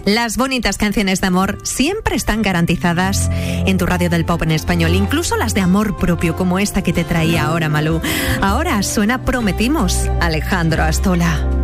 Las bonitas canciones de amor siempre están garantizadas en tu radio del pop en español, incluso las de amor propio, como esta que te traía ahora Malú. Ahora suena Prometimos, Alejandro Astola.